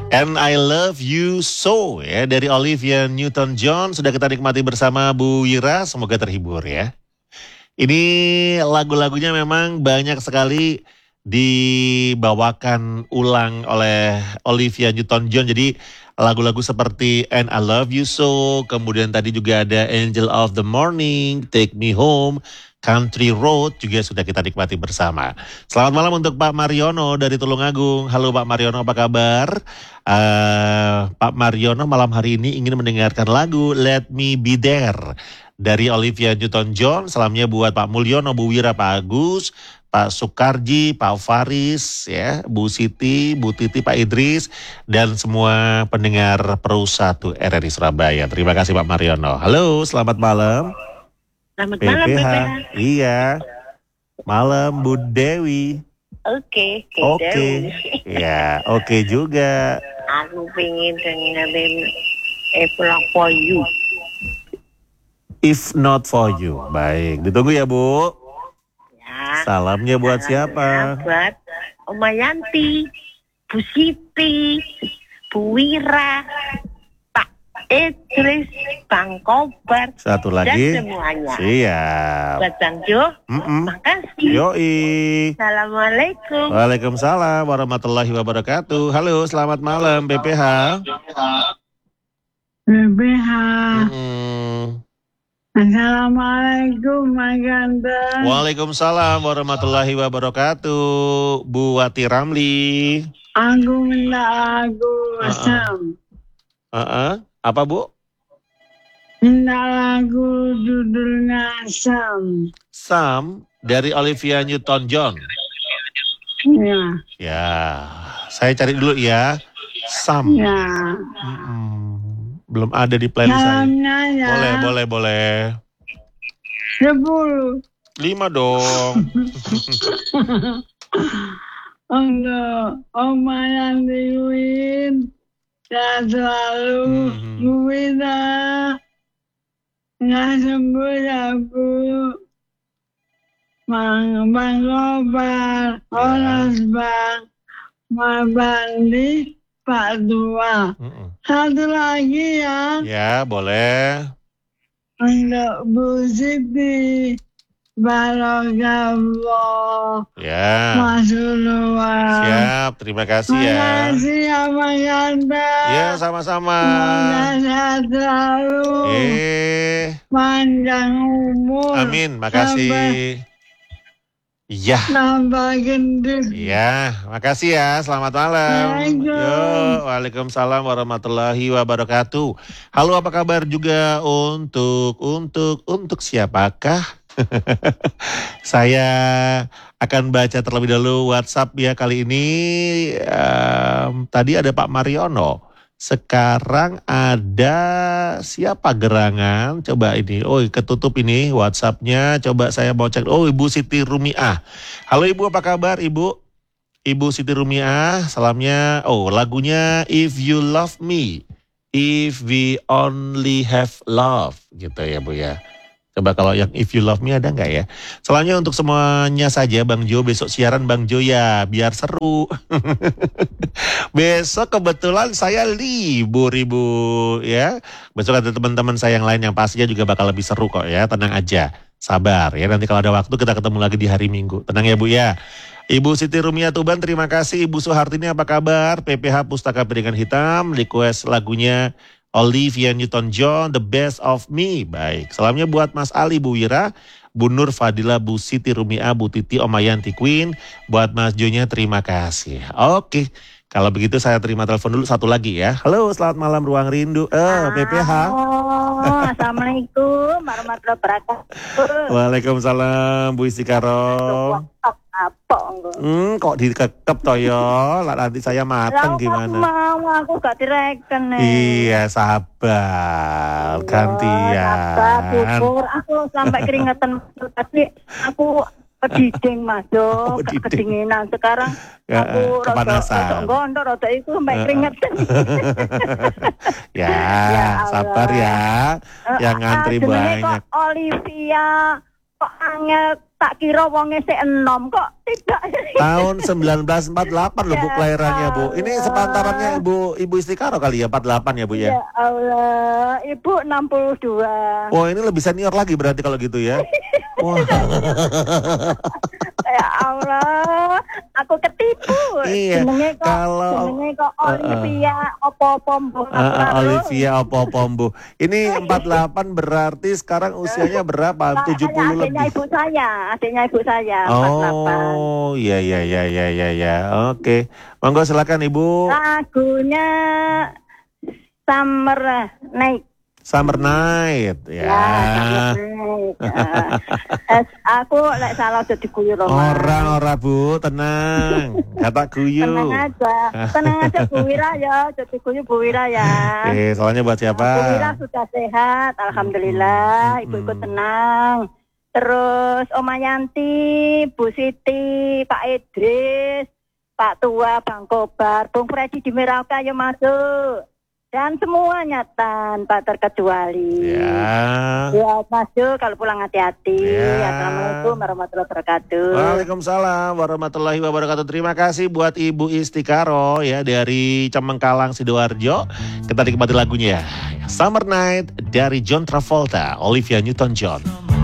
And I Love You So ya dari Olivia Newton-John sudah kita nikmati bersama Bu Wira, semoga terhibur ya. Ini lagu-lagunya memang banyak sekali dibawakan ulang oleh Olivia Newton-John. Jadi lagu-lagu seperti And I Love You So, kemudian tadi juga ada Angel of the Morning, Take Me Home, Country Road juga sudah kita nikmati bersama. Selamat malam untuk Pak Mariono dari Tulungagung. Halo Pak Mariono, apa kabar? Pak Mariono malam hari ini ingin mendengarkan lagu Let Me Be There dari Olivia Newton-John. Salamnya buat Pak Mulyono, Bu Wira, Pak Agus, Pak Sukarji, Pak Faris, ya, Bu Siti, Bu Titi, Pak Idris, dan semua pendengar Pro 1 RRI Surabaya. Terima kasih Pak Mariono. Halo, selamat malam. Selamat malam, PPH. Iya, malam Bu Dewi. Oke. Ya, oke juga. Aku pengen dengerin Pulang For You. If Not For You. Baik, ditunggu ya Bu. Ya. Salamnya buat siapa? Buat Oma Yanti, Bu Siti, Bu Wira, Pak Idris, Bang Kobar, Satu lagi. dan semuanya. Siap. Buat Bang Jo, makasih. Yoi. Assalamualaikum. Waalaikumsalam warahmatullahi wabarakatuh. Halo, selamat malam BPH. BPH. Assalamualaikum Mas Ganda. Waalaikumsalam warahmatullahi wabarakatuh. Bu Wati Ramli. Aku minta lagu Sam. Apa Bu? Minta lagu judulnya Sam. Sam dari Olivia Newton-John. Ya. Ya, saya cari dulu ya. Sam. Ya. Belum ada di playlist saya. Ya. Boleh. 10. 5 dong. Untuk Oma yang diwin dan selalu Wina nggak sembuh ya Bu. Bang Kobar, Oras Bang, Mabandi, Pak Tua. Satu lagi ya. Ya, boleh. Untuk Bu Siti, Barakallah. Ya. Mas Ulua. Siap, terima kasih ya. Makasih ya Mas Ganda. Ya, sama-sama. Semoga sehat selalu. Panjang umur. Amin, makasih. Ya. Tambah gendut. Ya, makasih ya. Selamat malam. Waalaikumsalam warahmatullahi wabarakatuh. Halo, apa kabar juga untuk siapakah? Saya akan baca terlebih dahulu WhatsApp ya kali ini. Tadi ada Pak Mariono. Sekarang ada siapa gerangan? Coba ini. Oh, ketutup ini WhatsApp-nya. Coba saya mau cek. Oh, Ibu Siti Rumiah. Halo Ibu, apa kabar Ibu? Ibu Siti Rumiah, salamnya. Oh, lagunya If You Love Me, If We Only Have Love. Gitu ya Bu ya. Coba kalau yang If You Love Me ada nggak ya? Selanjutnya untuk semuanya saja Bang Jo, besok siaran Bang Jo ya, biar seru. Besok kebetulan saya libur Ibu ya. Besok ada teman-teman saya yang lain yang pastinya juga bakal lebih seru kok ya, tenang aja. Sabar ya, nanti kalau ada waktu kita ketemu lagi di hari Minggu. Tenang ya Bu ya. Ibu Siti Rumiah Tuban, terima kasih. Ibu Suhartini apa kabar? PPH Pustaka Piringan Hitam, request lagunya Olivia Newton-John, The Best of Me. Baik, salamnya buat Mas Ali, Bu Wira, Bu Nur Fadila, Bu Siti Rumiah, Bu Titi, Oma Yanti Queen. Buat Mas Jonya terima kasih. Oke, kalau begitu saya terima telepon dulu satu lagi ya. Halo, selamat malam Ruang Rindu. PPH. Assalamualaikum warahmatullahi wabarakatuh. Waalaikumsalam Bu Istikaro. Kok dikekep toh ya? Nanti saya mateng gimana? Mau aku gak direken nih. Iya, sabar. Gantian. Sabar, bubur. Aku sampai keringetan tadi. Aku kediding Mas Jo, kedinginan. Sekarang aku kepanasan. Rada itu sampai keringetan. Ya, sabar ya. Yang ngantri banyak. Olivia kok angel Tak kira wonge sik enom kok tidak. Tahun 1948 loh Bu Ya kelahirannya Bu. Ini Allah. sepantarannya Ibu Istikaro kali ya 48 ya Bu ya. Ya Allah, Ibu 62. Oh ini lebih senior lagi berarti kalau gitu ya. Wah. Ya Allah, aku ketipu. Iya, Jenenge kok Olivia opo-opo mbuh. Olivia Opopombo. Ini 48 berarti sekarang usianya berapa? 70 Adiknya lebih. adiknya ibu saya 48. Oh, iya. Oke. Monggo silakan Ibu. Lagunya Summer Night. Summer Night ya. Summer Night. Aku lek salah aja diguyu Roma. Ora Bu, tenang. Kata guyu. Tenang aja Bu Wira ya, jadi guyu Bu Wira ya. Soalnya buat siapa? Bu Wira sudah sehat, alhamdulillah. Ibu tenang. Terus Oma Yanti, Bu Siti, Pak Idris, Pak Tua, Bang Kobar, Bung Freddy di Merauke ayo masuk. Dan semuanya tanpa terkecuali. Ya. Ya masuk kalau pulang hati-hati. Ya. Assalamualaikum warahmatullahi wabarakatuh. Waalaikumsalam warahmatullahi wabarakatuh. Terima kasih buat Ibu Istikaro ya dari Cemengkalang Sidoarjo. Kita nikmati lagunya Summer Night dari John Travolta, Olivia Newton-John.